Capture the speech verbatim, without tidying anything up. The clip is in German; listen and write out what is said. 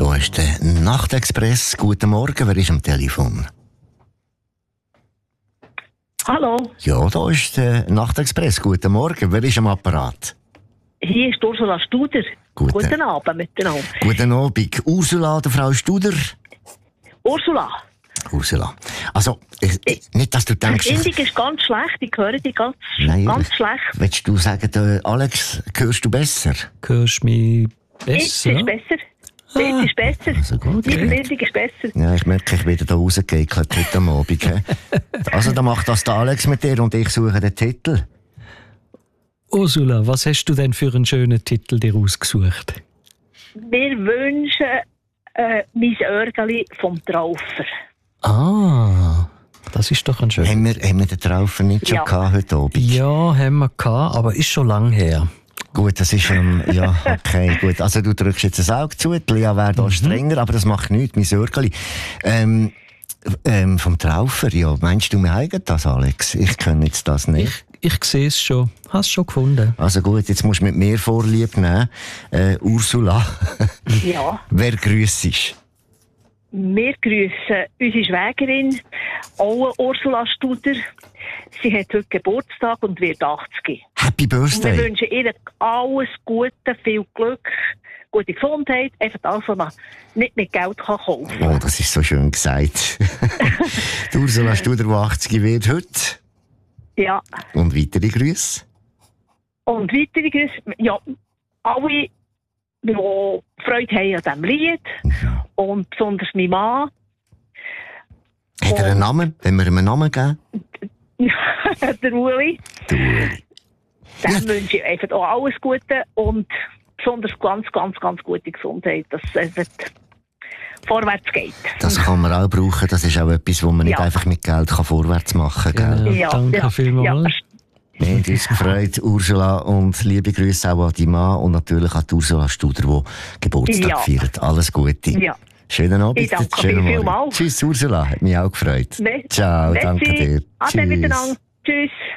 Da ist der Nachtexpress. Guten Morgen, wer ist am Telefon? Hallo, Ja, da ist der Nachtexpress. Guten Morgen, wer ist am Apparat? hier ist Ursula Studer. Guten, Guten Abend miteinander. Guten Abend. Ursula, der Frau Studer. Ursula, Ursula. Also, äh, nicht, dass du denkst... die Indik ist ganz schlecht, ich höre dich ganz, Nein, ganz schlecht. Willst du sagen, der Alex, hörst du besser? Hörst du mich Jetzt besser? ist besser. Jetzt ist besser. Also gut, Die gut. Verbindung ist besser. Ja, ich merke, ich werde da rausgeekelt heute am Abend. he? Also, dann macht das der Alex mit dir und ich suche den Titel. Ursula, was hast du denn für einen schönen Titel dir ausgesucht? Wir wünschen äh, mein Örgeli vom Traufer. Ah, das ist doch ein schöner. Haben wir, haben wir den Traufer nicht schon Ja. gehabt heute Abend? Ja, haben wir gehabt, aber ist schon lang her. Gut, das ist, ähm, ja, okay, gut. Also, du drückst jetzt ein Auge zu, die Lea wäre da Mhm. strenger, aber das macht nichts, mein Sörgeli. Ähm, ähm, vom Traufer, ja, meinst du, wir haben das, Alex? Ich kenne jetzt das nicht. Ich, ich sehe es schon. Hast es schon gefunden? Also gut, jetzt musst du mit mir Vorlieb nehmen. Äh, Ursula, Ja. wer grüssest? Wir grüßen unsere Schwägerin, auch Ursula Studer. Sie hat heute Geburtstag und wird achtzig. Happy Und wir Birthday! wünschen ihr alles Gute, viel Glück, gute Gesundheit, einfach das, was man nicht mit Geld kann kaufen kann. Oh, das ist so schön gesagt. Die Ursula Studer, die achtzig wird heute. Ja. Und weitere Grüße? Und weitere Grüße, ja, alle, die Freude haben an diesem Lied. Und besonders mein Mann. Hat er einen Und- Namen? Wenn wir ihm einen Namen geben? Der Uli. Du Uli. Dem Ja. wünsche ich einfach auch alles Gute und besonders ganz, ganz, ganz gute Gesundheit, dass es einfach vorwärts geht. Das kann man auch brauchen. Das ist auch etwas, wo man nicht Ja. einfach mit Geld kann vorwärts machen kann. Genau. Ja, Danke ja, vielmals. ja. Wir haben uns gefreut, Ursula, und liebe Grüße auch an die Mann und natürlich an die Ursula Studer, die Geburtstag Ja. feiert. Alles Gute. Ja. Schönen Abend. Ich danke schönen dir Morgen. vielmals. Tschüss, Ursula. Hat mich auch gefreut. Ne- Ciao, Merci. danke dir. Ade miteinander. Tschüss.